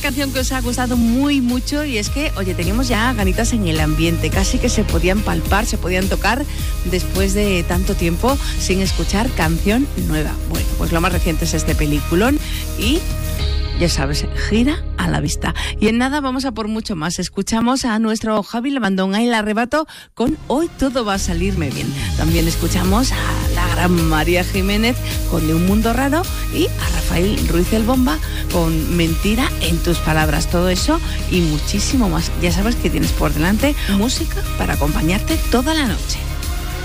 canción que os ha gustado mucho y es que, oye, teníamos ya ganitas en el ambiente, casi que se podían palpar, se podían tocar después de tanto tiempo sin escuchar canción nueva. Bueno, pues lo más reciente es este peliculón y ya sabes, gira a la vista. Y en nada vamos a por mucho más. Escuchamos a nuestro Javi Labandón, ahí el arrebato con Hoy todo va a salirme bien. También escuchamos a la gran María Jiménez con De un mundo raro y a Rafael Ruiz el Bomba con Mentira en tus palabras. Todo eso y muchísimo más. Ya sabes que tienes por delante música para acompañarte toda la noche.